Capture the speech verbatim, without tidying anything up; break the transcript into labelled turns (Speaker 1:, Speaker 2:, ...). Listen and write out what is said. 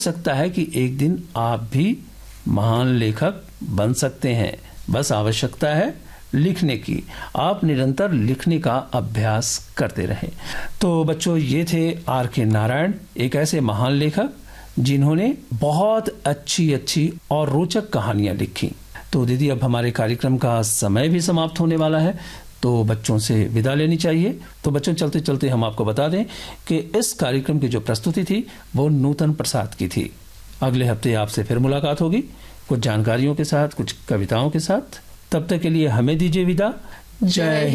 Speaker 1: सकता है कि एक दिन आप भी महान लेखक बन सकते हैं। बस आवश्यकता है लिखने की। आप निरंतर लिखने का अभ्यास करते रहें। तो बच्चों, ये थे आर के नारायण, एक ऐसे महान लेखक जिन्होंने बहुत अच्छी अच्छी और रोचक कहानियां लिखी। तो दीदी, अब हमारे कार्यक्रम का समय भी समाप्त होने वाला है, तो बच्चों से विदा लेनी चाहिए। तो बच्चों, चलते चलते हम आपको बता दें कि इस कार्यक्रम की जो प्रस्तुति थी वो नूतन प्रसाद की थी। अगले हफ्ते आपसे फिर मुलाकात होगी, कुछ जानकारियों के साथ, कुछ कविताओं के साथ। तब तक के लिए हमें दीजिए विदा। जय